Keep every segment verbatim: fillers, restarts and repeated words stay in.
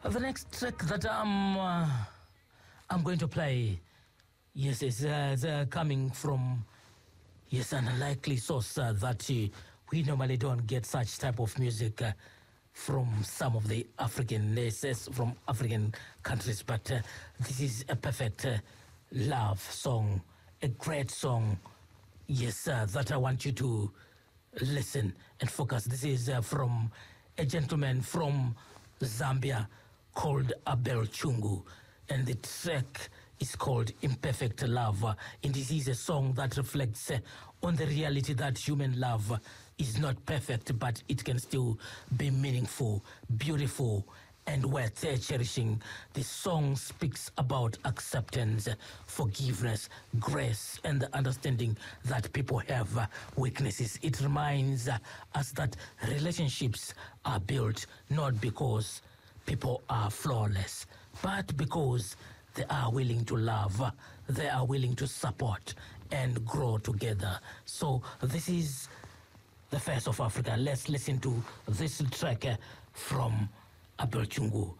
The next track that I'm uh, I'm going to play, yes, is uh, uh, coming from yes an unlikely source uh, that uh, we normally don't get such type of music uh, from some of the African nations, from African countries, but uh, this is a perfect uh, love song, a great song. Yes, uh, that I want you to listen and focus. This is uh, from a gentleman from Zambia called Abel Chungu, and the track is called Imperfect Love. Uh, and this is a song that reflects uh, on the reality that human love uh, is not perfect, but it can still be meaningful, beautiful, and worth uh, cherishing. The song speaks about acceptance, uh, forgiveness, grace, and the understanding that people have uh, weaknesses. It reminds uh, us that relationships are built not because people are flawless, but because they are willing to love, uh, they are willing to support and grow together. So this is the face of Africa. Let's listen to this track uh, from Abel Chungu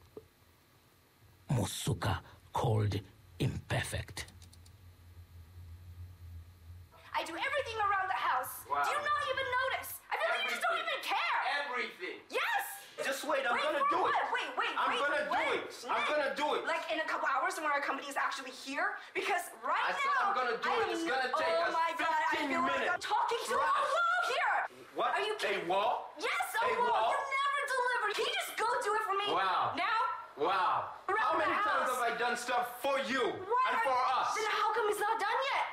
Musuka called Imperfect. I do everything around the house. Wow. Do you not even notice? I feel like you just don't even care. Everything. Yes. Just wait, I'm wait gonna for do what? it. Wait, wait, I'm wait. gonna do wait. it. I'm gonna do it. Like in a couple hours when our company is actually here? Because right I now, said I'm gonna do I it. am It's no- gonna take oh us my God, I fifteen feel like I'm minutes. talking to a Right. wall here. What? Are you kidding? A wall? Yes, a, A wall. wall? You never deliver. Can you just go do it for me? Wow. Now? Wow. Around How many the times house. have I done stuff for you Why and are- for us? Then how come it's not done yet?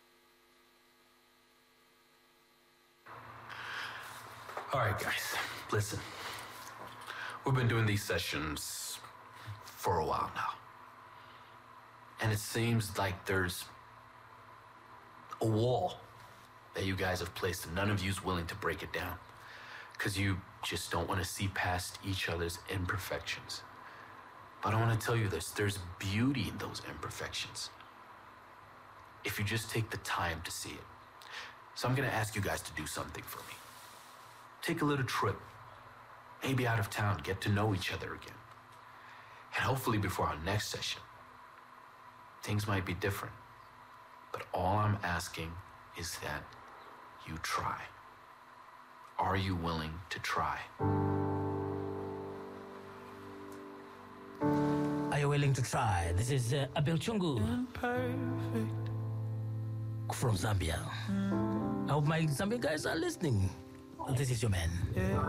All right, guys, listen. We've been doing these sessions for a while now. And it seems like there's a wall that you guys have placed and none of you is willing to break it down because you just don't want to see past each other's imperfections. But I want to tell you this, there's beauty in those imperfections if you just take the time to see it. So I'm going to ask you guys to do something for me. Take a little trip, maybe out of town, get to know each other again. And hopefully before our next session, things might be different. But all I'm asking is that you try. Are you willing to try? Are you willing to try? This is uh, Abel Chungu Imperfect. from Zambia. I hope my Zambian guys are listening. This is your man. Yeah.